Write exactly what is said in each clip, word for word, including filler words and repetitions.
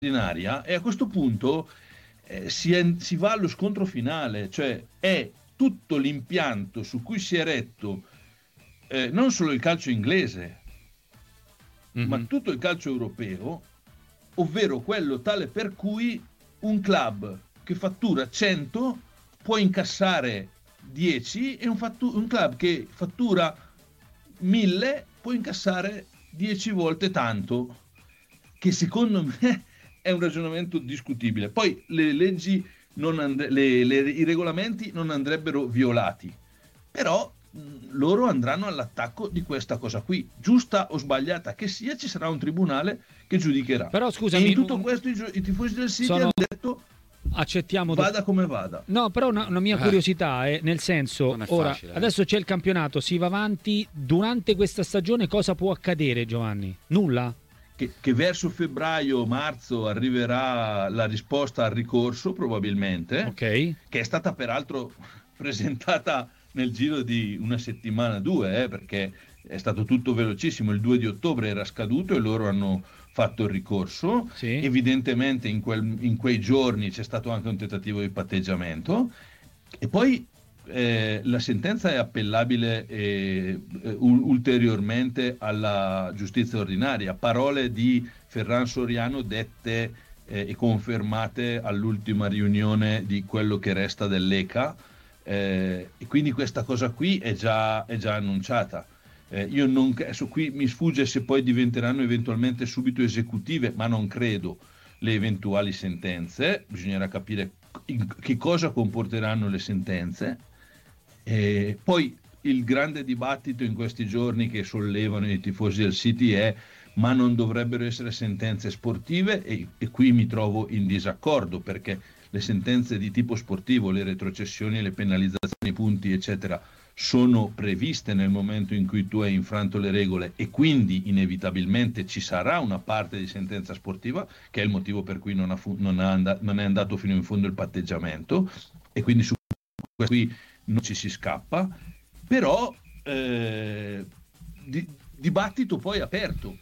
ordinaria e a questo punto eh, si, è, si va allo scontro finale, cioè è tutto l'impianto su cui si è retto eh, non solo il calcio inglese, mm-hmm. ma tutto il calcio europeo, ovvero quello tale per cui un club che fattura cento può incassare dieci e un, fattu- un club che fattura mille può incassare dieci volte tanto, che secondo me è un ragionamento discutibile. Poi le leggi, non and- le, le, i regolamenti non andrebbero violati, però mh, loro andranno all'attacco di questa cosa qui, giusta o sbagliata che sia, ci sarà un tribunale che giudicherà. Però scusami, e in tutto questo i, i tifosi del City sono... hanno detto accettiamo vada come vada. No, però una, una mia curiosità è, nel senso, è ora facile, eh. adesso c'è il campionato, si va avanti, durante questa stagione cosa può accadere, Giovanni? Nulla? Che, che verso febbraio marzo arriverà la risposta al ricorso probabilmente, okay. che è stata peraltro presentata nel giro di una settimana due, eh, perché è stato tutto velocissimo, il due di ottobre era scaduto e loro hanno fatto il ricorso, sì. Evidentemente in, quel, in quei giorni c'è stato anche un tentativo di patteggiamento e poi eh, la sentenza è appellabile eh, ulteriormente alla giustizia ordinaria. Parole di Ferran Soriano dette eh, e confermate all'ultima riunione di quello che resta dell'E C A eh, e quindi questa cosa qui è già, è già annunciata. Eh, io non, adesso qui mi sfugge se poi diventeranno eventualmente subito esecutive, ma non credo, le eventuali sentenze. Bisognerà capire in, che cosa comporteranno le sentenze. Eh, poi il grande dibattito in questi giorni che sollevano i tifosi del City è: ma non dovrebbero essere sentenze sportive? E, e qui mi trovo in disaccordo, perché le sentenze di tipo sportivo, le retrocessioni, le penalizzazioni, i punti, eccetera, sono previste nel momento in cui tu hai infranto le regole e quindi inevitabilmente ci sarà una parte di sentenza sportiva, che è il motivo per cui non, ha fu- non, ha and- non è andato fino in fondo il patteggiamento, e quindi su questo qui non ci si scappa, però eh, di- dibattito poi aperto,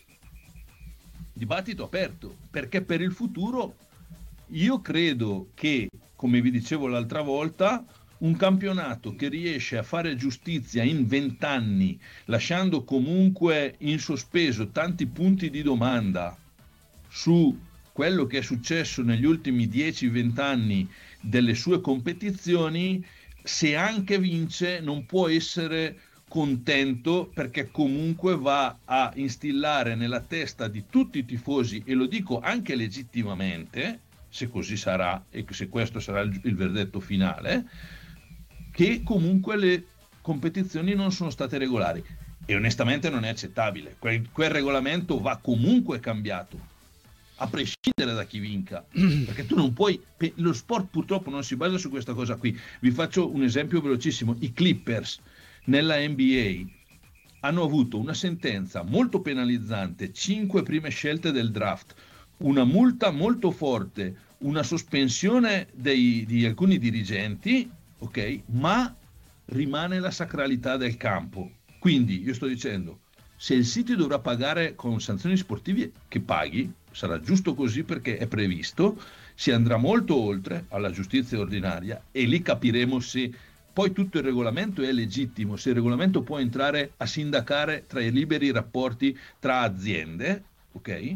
dibattito aperto, perché per il futuro io credo che, come vi dicevo l'altra volta, un campionato che riesce a fare giustizia in vent'anni, lasciando comunque in sospeso tanti punti di domanda su quello che è successo negli ultimi dieci venti anni delle sue competizioni, se anche vince non può essere contento, perché comunque va a instillare nella testa di tutti i tifosi, e lo dico anche legittimamente, se così sarà e se questo sarà il, il verdetto finale, che comunque le competizioni non sono state regolari, e onestamente non è accettabile. Quel, quel regolamento va comunque cambiato, a prescindere da chi vinca, perché tu non puoi, lo sport purtroppo non si basa su questa cosa qui. Vi faccio un esempio velocissimo: i Clippers nella N B A hanno avuto una sentenza molto penalizzante, cinque prime scelte del draft, una multa molto forte, una sospensione dei, di alcuni dirigenti, ok, ma rimane la sacralità del campo. Quindi io sto dicendo, se il City dovrà pagare con sanzioni sportive, che paghi, sarà giusto così perché è previsto, si andrà molto oltre alla giustizia ordinaria e lì capiremo se poi tutto il regolamento è legittimo, se il regolamento può entrare a sindacare tra i liberi rapporti tra aziende, ok?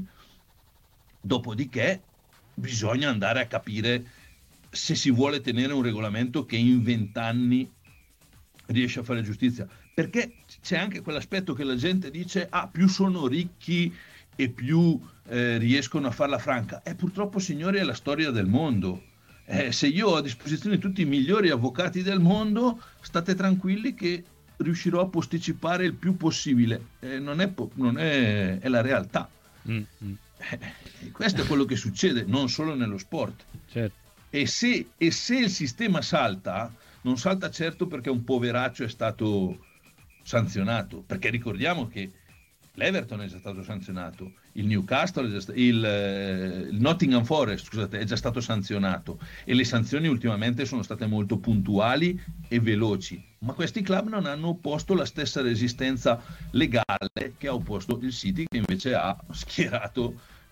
Dopodiché bisogna andare a capire se si vuole tenere un regolamento che in vent'anni riesce a fare giustizia, perché c'è anche quell'aspetto che la gente dice: ah, più sono ricchi e più eh, riescono a farla franca. E purtroppo, signori, è la storia del mondo. Eh, se io ho a disposizione tutti i migliori avvocati del mondo, state tranquilli che riuscirò a posticipare il più possibile. Eh, non è, po- non è, è la realtà. Mm-hmm. Eh, questo è quello che succede non solo nello sport. Certo. E se, e se il sistema salta, non salta certo perché un poveraccio è stato sanzionato, perché ricordiamo che l'Everton è già stato sanzionato, il Newcastle è già sta- il, il Nottingham Forest, scusate, è già stato sanzionato, e le sanzioni ultimamente sono state molto puntuali e veloci, ma questi club non hanno opposto la stessa resistenza legale che ha opposto il City, che invece ha schierato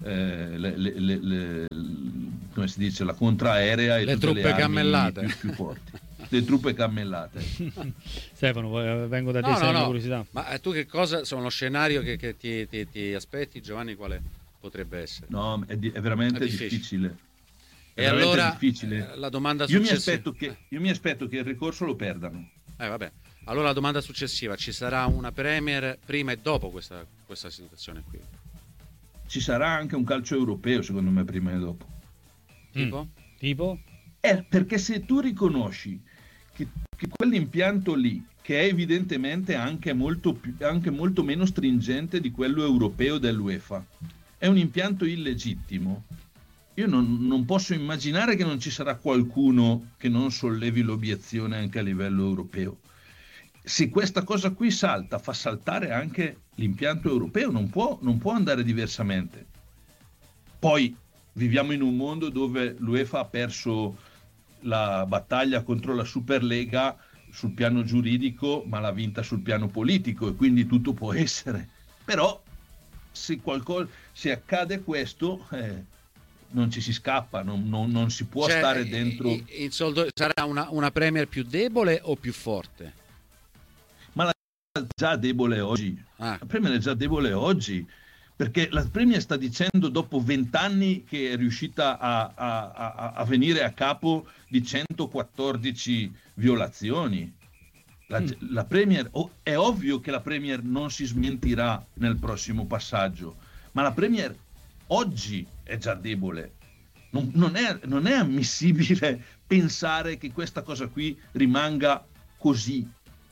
eh, le, le, le, le, come si dice, la contraerea e le tutte truppe le armi cammellate più, più forti, le truppe cammellate. Stefano, vengo da te, no, sei no, una no. curiosità. Ma tu che cosa, insomma, lo scenario che, che ti, ti, ti aspetti, Giovanni, quale potrebbe essere? No, è, di, è veramente È difficile. difficile. È E allora difficile. eh, la domanda io mi, successiva aspetto che, io mi aspetto che il ricorso lo perdano. Eh, vabbè. Allora la domanda successiva: ci sarà una Premier prima e dopo questa, questa situazione qui? Ci sarà anche un calcio europeo, secondo me, prima e dopo. Tipo? Mm. Tipo? Eh, perché se tu riconosci che, che quell'impianto lì, che è evidentemente anche molto, più, anche molto meno stringente di quello europeo dell'UEFA, è un impianto illegittimo, io non, non posso immaginare che non ci sarà qualcuno che non sollevi l'obiezione anche a livello europeo. Se questa cosa qui salta, fa saltare anche l'impianto europeo, non può, non può andare diversamente. Poi viviamo in un mondo dove l'UEFA ha perso la battaglia contro la Superlega sul piano giuridico, ma l'ha vinta sul piano politico, e quindi tutto può essere. Però se, qualcosa, se accade questo, eh, non ci si scappa, non, non, non si può Cioè, stare dentro. Il soldo sarà una, una Premier più debole o più forte? Ma la già debole oggi. Ah. La Premier è già debole oggi, perché la Premier sta dicendo dopo vent'anni che è riuscita a, a, a, a venire a capo di centoquattordici violazioni. La, mm. la Premier, oh, è ovvio che la Premier non si smentirà nel prossimo passaggio, ma la Premier oggi è già debole. Non, non, è, non è ammissibile pensare che questa cosa qui rimanga così.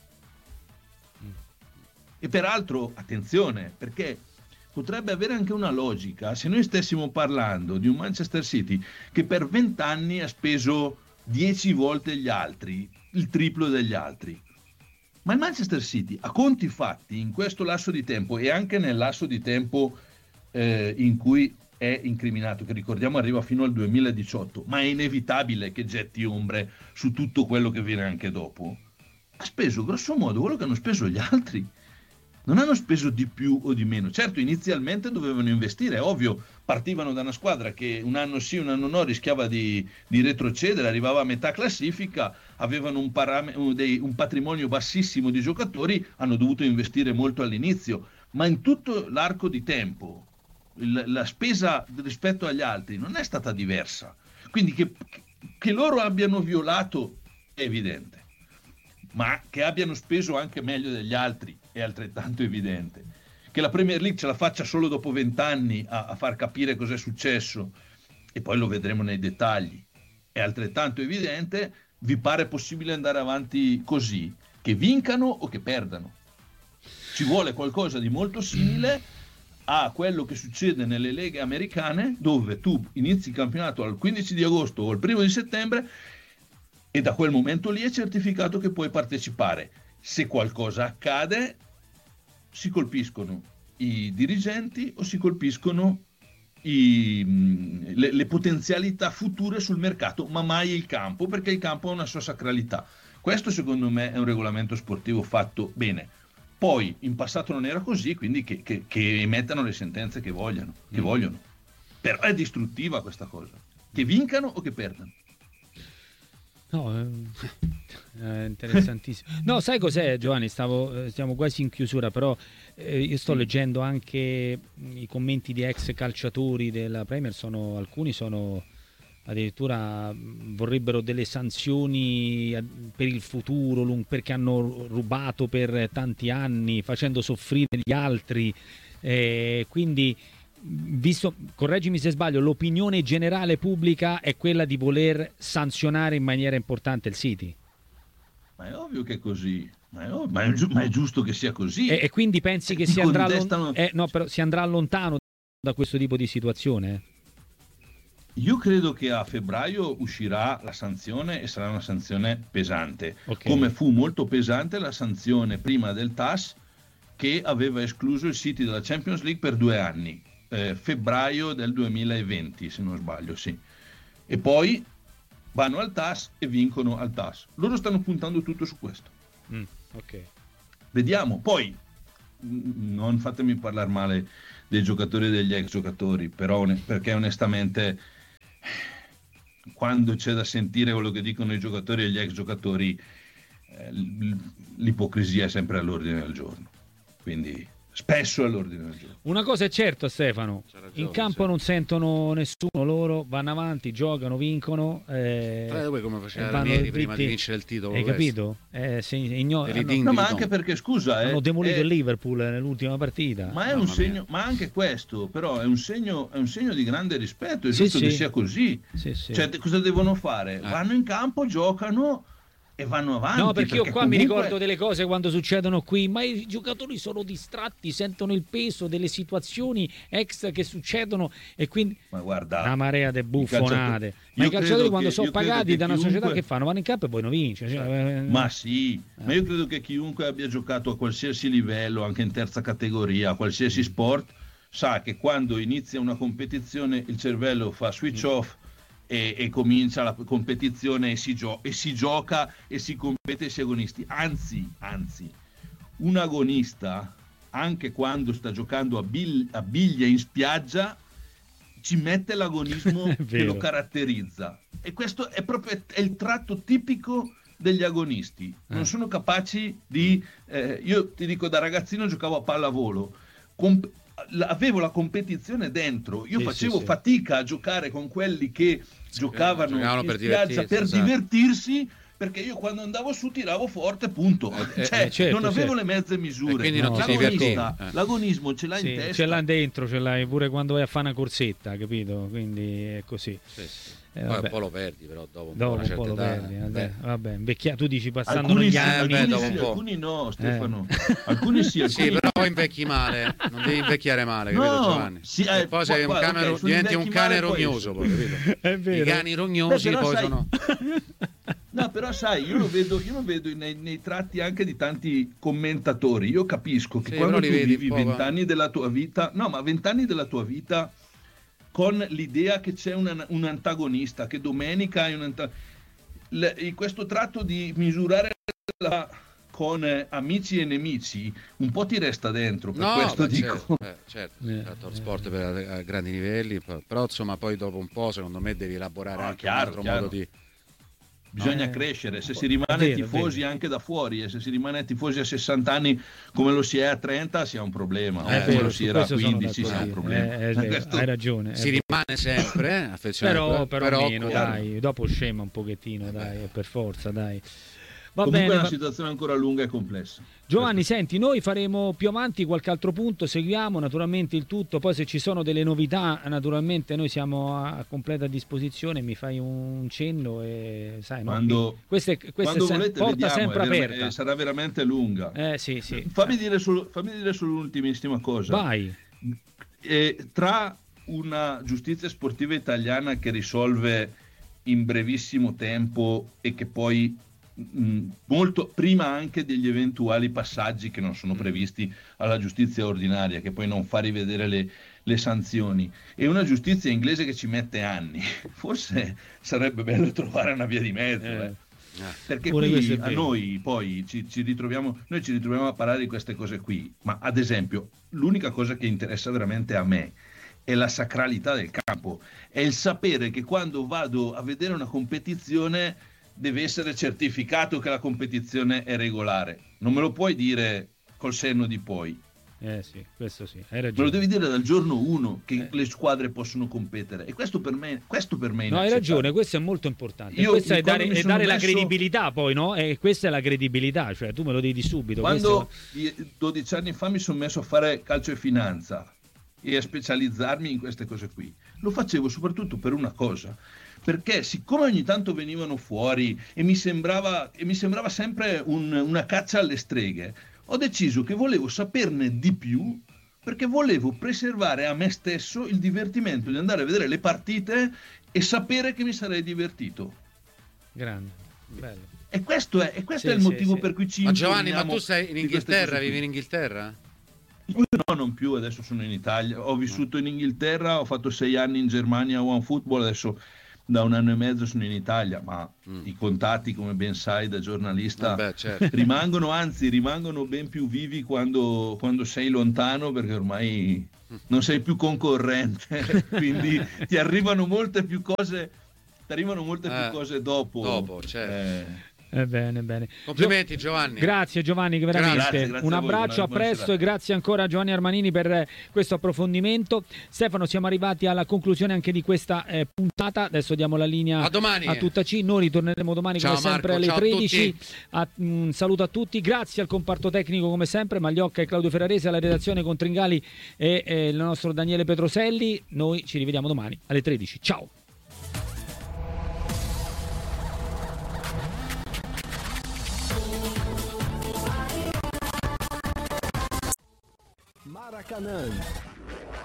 E peraltro, attenzione, perché potrebbe avere anche una logica se noi stessimo parlando di un Manchester City che per vent'anni ha speso dieci volte gli altri, il triplo degli altri. Ma il Manchester City, a conti fatti, in questo lasso di tempo e anche nel lasso di tempo eh, in cui è incriminato, che ricordiamo arriva fino al duemiladiciotto, ma è inevitabile che getti ombre su tutto quello che viene anche dopo, ha speso grosso modo quello che hanno speso gli altri. Non hanno speso di più o di meno. Certo, inizialmente dovevano investire, è ovvio, partivano da una squadra che un anno sì, un anno no, rischiava di, di retrocedere, arrivava a metà classifica, avevano un, param- un, dei, un patrimonio bassissimo di giocatori, hanno dovuto investire molto all'inizio, ma in tutto l'arco di tempo il, la spesa rispetto agli altri non è stata diversa. Quindi che, che loro abbiano violato è evidente, ma che abbiano speso anche meglio degli altri è altrettanto evidente. Che la Premier League ce la faccia solo dopo vent'anni a, a far capire cos'è successo, e poi lo vedremo nei dettagli, è altrettanto evidente. Vi pare possibile andare avanti così? Che vincano o che perdano? Ci vuole qualcosa di molto simile a quello che succede nelle leghe americane, dove tu inizi il campionato al quindici di agosto o al primo di settembre e da quel momento lì è certificato che puoi partecipare. Se qualcosa accade, si colpiscono i dirigenti o si colpiscono i, le, le potenzialità future sul mercato, ma mai il campo, perché il campo ha una sua sacralità. Questo secondo me è un regolamento sportivo fatto bene. Poi in passato non era così, quindi che, che, che emettano le sentenze che vogliono, che mm. vogliono. Però è distruttiva questa cosa. Che vincano o che perdano. No, è interessantissimo. No, sai cos'è, Giovanni? Stavo, stiamo quasi in chiusura, però eh, io sto leggendo anche i commenti di ex calciatori della Premier. Sono, alcuni sono addirittura vorrebbero delle sanzioni per il futuro, perché hanno rubato per tanti anni, facendo soffrire gli altri. Eh, quindi. Visto, correggimi se sbaglio, l'opinione generale pubblica è quella di voler sanzionare in maniera importante il City. Ma è ovvio che è così, ma è, ovvio, ma è, gi- ma è giusto che sia così. E, e quindi pensi che si andrà, contestano... eh, no, però si andrà lontano da questo tipo di situazione? Io credo che a febbraio uscirà la sanzione e sarà una sanzione pesante, okay. Come fu molto pesante la sanzione prima del T A S che aveva escluso il City dalla Champions League per due anni. Eh, febbraio del duemilaventi, se non sbaglio, sì. E poi vanno al T A S e vincono al T A S. Loro stanno puntando tutto su questo. Mm, ok. Vediamo. Poi non fatemi parlare male dei giocatori e degli ex giocatori, però perché onestamente quando c'è da sentire quello che dicono i giocatori e gli ex giocatori, eh, l'ipocrisia è sempre all'ordine del giorno, quindi spesso all'ordine del giorno. Una cosa è certa, Stefano, ragione, in campo sì. non sentono nessuno, loro vanno avanti, giocano, vincono. Eh, Tra voi come faceva Ranieri prima di vincere il titolo. Hai capito? Eh, se, igno- hanno, no, ma anche perché, scusa, hanno eh, demolito è, il Liverpool nell'ultima partita. Ma è un segno, ma anche questo, però è un segno, è un segno di grande rispetto, è sì, giusto sì. che sia così. Sì, sì. Cioè, cosa devono fare? Eh. Vanno in campo, giocano e vanno avanti. No, perché io qua comunque... mi ricordo delle cose quando succedono qui, ma i giocatori sono distratti, sentono il peso delle situazioni ex che succedono e quindi ma guarda, una marea di buffonate. Ma i calciatori quando che, sono pagati da una chiunque... società che fanno? Vanno in campo e poi non vince. Cioè, ma sì, eh. ma io credo che chiunque abbia giocato a qualsiasi livello, anche in terza categoria, a qualsiasi sport, sa che quando inizia una competizione il cervello fa switch off E, e comincia la competizione e si, gio- e si gioca e si compete sia agonisti. Anzi, anzi, un agonista, anche quando sta giocando a, bil- a biglia in spiaggia, ci mette l'agonismo che lo caratterizza. E questo è proprio è il tratto tipico degli agonisti. Non sono capaci di... Eh, io ti dico, da ragazzino giocavo a pallavolo. Comp- avevo la competizione dentro, io sì, facevo sì, fatica sì. a giocare con quelli che giocavano in per spiaggia per esatto. divertirsi, perché io quando andavo su tiravo forte, punto. Eh, cioè, eh, certo, non avevo certo. le mezze misure. E non l'agonista, eh. l'agonismo ce l'hai sì, in testa. Ce l'hai dentro, ce l'hai pure quando vai a fare una corsetta, capito? Quindi è così. Sì, sì. Eh, Poi un po' lo perdi, però dopo un dopo po', una un po' lo età, perdi. Vabbè, eh. vabbè. Invecchia, tu dici passando alcuni gli sì, anni. alcuni, dopo sì, un po'. alcuni no, Stefano. Eh. Alcuni sì, alcuni... sì, però poi invecchi male. Non devi invecchiare male, capito, no, Giovanni? Sì, eh, e poi sei un cane, okay, diventi un cane male, rognoso, poi, capito? È vero. I cani rognosi Beh, poi sai... sono... No, però sai, io lo vedo, io lo vedo nei, nei tratti anche di tanti commentatori. Io capisco che sì, quando tu vivi po'... vent'anni della tua vita, no, ma vent'anni della tua vita con l'idea che c'è un, un antagonista, che domenica hai un antagonista. In questo tratto di misurare la, con eh, amici e nemici, un po' ti resta dentro. Per no, questo dico. certo, eh, certo, eh, fatto lo sport per a, a grandi livelli, però insomma poi dopo un po' secondo me devi elaborare no, anche chiaro, un altro chiaro. modo di... Bisogna eh, crescere, se si rimane vero, tifosi anche da fuori e se si rimane tifosi a sessanta anni come lo si è a trenta si ha un problema, eh, come vero, lo si era a quindici si ha un eh, problema. eh, vero, questo... Hai ragione. Si eh, rimane sempre eh, affezionato, però, però, però meno, chiaro. dai, dopo scema un pochettino, dai, per forza, dai. Va Comunque bene, è una va... situazione ancora lunga e complessa. Giovanni, senti, noi faremo più avanti qualche altro punto, seguiamo naturalmente il tutto, poi se ci sono delle novità naturalmente noi siamo a completa disposizione, mi fai un cenno e sai, no? Quando, questa è, questa quando è sem- volete, porta vediamo, sempre è ver- aperta. eh, sarà veramente lunga. Eh, sì, sì. Fammi dire solo, fammi dire solo un'ultimissima cosa. Vai. Eh, tra una giustizia sportiva italiana che risolve in brevissimo tempo e che poi molto prima anche degli eventuali passaggi che non sono previsti alla giustizia ordinaria, che poi non fa rivedere le, le sanzioni, e una giustizia inglese che ci mette anni, forse sarebbe bello trovare una via di mezzo, eh. Eh. perché Pure qui a noi poi ci, ci ritroviamo noi ci ritroviamo a parlare di queste cose qui, ma ad esempio l'unica cosa che interessa veramente a me è la sacralità del campo, è il sapere che quando vado a vedere una competizione deve essere certificato che la competizione è regolare. Non me lo puoi dire col senno di poi. Eh sì, questo sì, hai ragione. Me lo devi dire dal giorno uno che eh. le squadre possono competere. E questo per me, questo per me è no, hai ragione, questo è molto importante. Io, questo è dare, è dare messo... la credibilità poi, no? E questa è la credibilità, cioè tu me lo devi subito. Quando questo... dodici anni fa mi sono messo a fare calcio e finanza e a specializzarmi in queste cose qui, lo facevo soprattutto per una cosa, perché siccome ogni tanto venivano fuori e mi sembrava, e mi sembrava sempre un, una caccia alle streghe, ho deciso che volevo saperne di più, perché volevo preservare a me stesso il divertimento di andare a vedere le partite e sapere che mi sarei divertito. Grande, bello. E questo è, e questo sì, è il motivo sì, per cui ci ma Giovanni, ma tu sei in Inghilterra, vivi in Inghilterra? No, non più, adesso sono in Italia. Ho vissuto in Inghilterra, ho fatto sei anni in Germania a OneFootball, adesso da un anno e mezzo sono in Italia, ma Mm. i contatti, come ben sai da giornalista, Vabbè, certo. rimangono, anzi rimangono ben più vivi quando, quando sei lontano, perché ormai non sei più concorrente, quindi ti arrivano molte più cose, ti arrivano molte Eh, più cose dopo. dopo, certo. Eh, Eh, bene, bene. Complimenti, Giovanni. Grazie Giovanni, veramente. Grazie, grazie un a voi, abbraccio, a buona- buona presto serata. e grazie ancora a Giovanni Armanini per eh, questo approfondimento. Stefano, siamo arrivati alla conclusione anche di questa eh, puntata. Adesso diamo la linea A domani. a tutta C. Noi ritorneremo domani Ciao, come sempre Marco, alle ciao a tredici. tutti. A- un saluto a tutti, grazie al comparto tecnico come sempre, Magliocca e Claudio Ferrarese, alla redazione con Tringali e eh, il nostro Daniele Petroselli. Noi ci rivediamo domani alle tredici. Ciao. Maracanã.